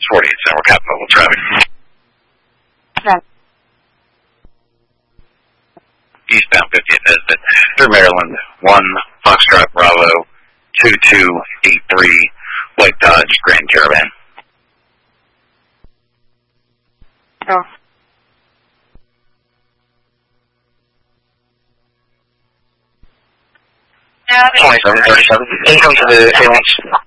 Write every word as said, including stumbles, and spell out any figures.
forty-eight San We're Capital traffic. Okay. Eastbound fiftieth Nesbitt through Maryland, one Foxtrot Bravo, two two eight three, White Dodge Grand Caravan. Oh. twenty-seven thirty-seven, income to the A launch.